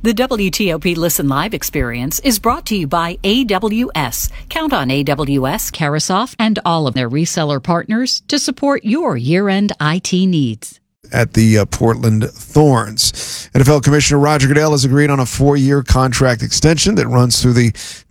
The WTOP Listen Live experience is brought to you by AWS. Count on AWS, Karasoff, and all of their reseller partners to support your year-end IT needs. At the Portland Thorns. NFL Commissioner Roger Goodell has agreed on a 4-year contract extension that runs through the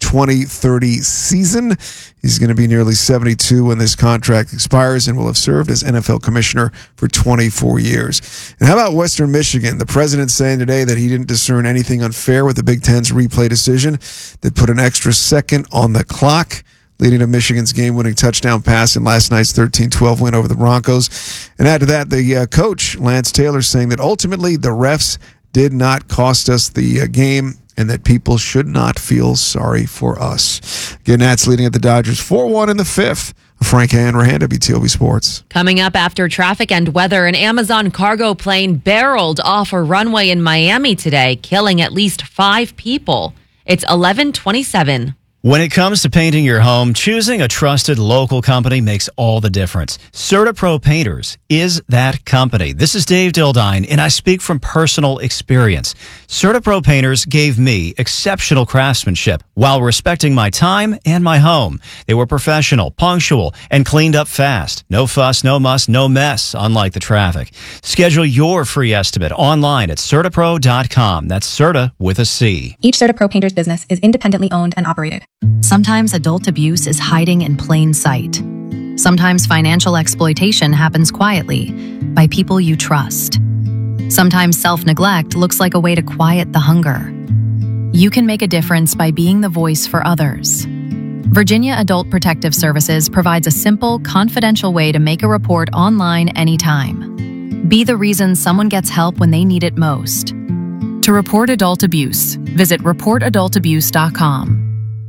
2030 season. He's going to be nearly 72 when this contract expires and will have served as NFL Commissioner for 24 years. And how about Western Michigan? The president saying today that he didn't discern anything unfair with the Big Ten's replay decision that put an extra second on the clock, leading to Michigan's game-winning touchdown pass in last night's 13-12 win over the Broncos. And add to that, the coach, Lance Taylor, saying that ultimately the refs did not cost us the game and that people should not feel sorry for us. Again, Nats leading at the Dodgers 4-1 in the fifth. Frank Hanrahan, WTOP Sports. Coming up after traffic and weather, an Amazon cargo plane barreled off a runway in Miami today, killing at least 5 people. It's 11:27. When it comes to painting your home, choosing a trusted local company makes all the difference. CertaPro Painters is that company. This is Dave Dildine, and I speak from personal experience. CertaPro Painters gave me exceptional craftsmanship while respecting my time and my home. They were professional, punctual, and cleaned up fast. No fuss, no muss, no mess, unlike the traffic. Schedule your free estimate online at CertaPro.com. That's Certa with a C. Each CertaPro Painters business is independently owned and operated. Sometimes adult abuse is hiding in plain sight. Sometimes financial exploitation happens quietly by people you trust. Sometimes self-neglect looks like a way to quiet the hunger. You can make a difference by being the voice for others. Virginia Adult Protective Services provides a simple, confidential way to make a report online anytime. Be the reason someone gets help when they need it most. To report adult abuse, visit reportadultabuse.com.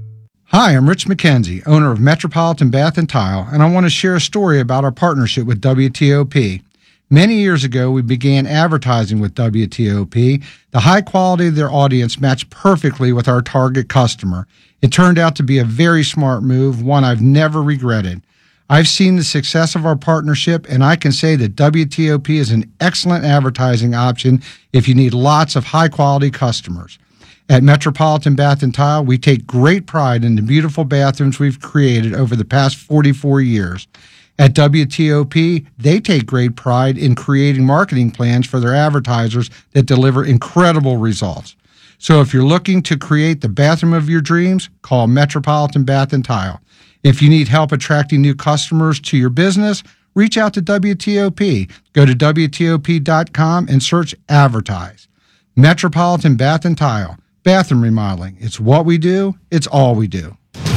Hi, I'm Rich McKenzie, owner of Metropolitan Bath & Tile, and I want to share a story about our partnership with WTOP. Many years ago, we began advertising with WTOP. The high quality of their audience matched perfectly with our target customer. It turned out to be a very smart move, one I've never regretted. I've seen the success of our partnership, and I can say that WTOP is an excellent advertising option if you need lots of high-quality customers. At Metropolitan Bath & Tile, we take great pride in the beautiful bathrooms we've created over the past 44 years. At WTOP, they take great pride in creating marketing plans for their advertisers that deliver incredible results. So if you're looking to create the bathroom of your dreams, call Metropolitan Bath & Tile. If you need help attracting new customers to your business, reach out to WTOP. Go to WTOP.com and search Advertise. Metropolitan Bath & Tile. Bathroom remodeling. It's what we do. It's all we do.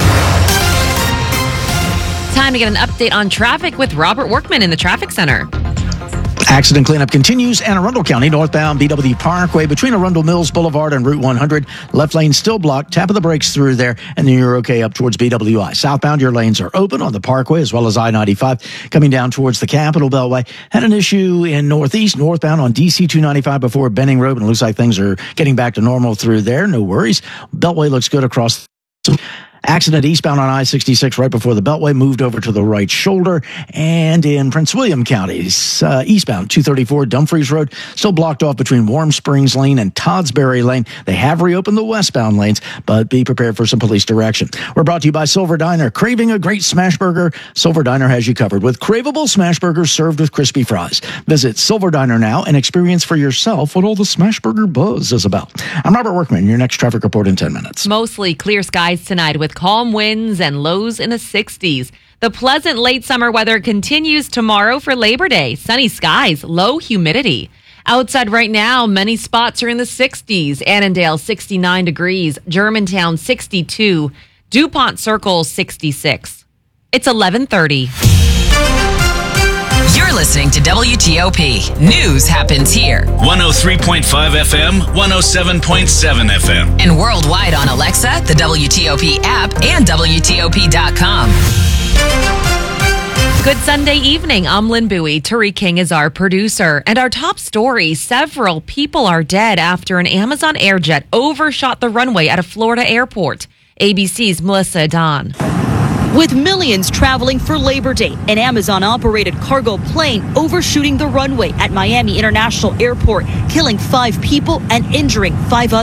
Time to get an update on traffic with Robert Workman in the traffic center. Accident cleanup continues. Anne Arundel County, northbound BW Parkway between Arundel Mills Boulevard and Route 100. Left lane still blocked. Tap of the brakes through there, and then you're okay up towards BWI. Southbound, your lanes are open on the Parkway as well as I-95. Coming down towards the Capitol Beltway. Had an issue in northeast, northbound on DC 295 before Benning Road, and it looks like things are getting back to normal through there. No worries. Beltway looks good across. Accident eastbound on I-66 right before the Beltway, moved over to the right shoulder. And in Prince William County, eastbound 234 Dumfries Road, still blocked off between Warm Springs Lane and Toddsbury Lane. They have reopened the westbound lanes, but be prepared for some police direction. We're brought to you by Silver Diner. Craving a great smash burger? Silver Diner has you covered with craveable smash burgers served with crispy fries. Visit Silver Diner now and experience for yourself what all the smash burger buzz is about. I'm Robert Workman, your next traffic report in 10 minutes. Mostly clear skies tonight with calm winds and lows in the 60s. The pleasant late summer weather continues tomorrow for Labor Day. Sunny skies, low humidity. Outside right now, many spots are in the 60s. Annandale, 69 degrees. Germantown, 62. DuPont Circle, 66. It's 11:30. You're listening to WTOP. News happens here. 103.5 FM, 107.7 FM. And worldwide on Alexa, the WTOP app, and WTOP.com. Good Sunday evening. I'm Lynn Bowie. Turi King is our producer. And our top story, several people are dead after an Amazon Airjet overshot the runway at a Florida airport. ABC's Melissa Adan. With millions traveling for Labor Day, an Amazon-operated cargo plane overshooting the runway at Miami International Airport, killing 5 people and injuring 5 others.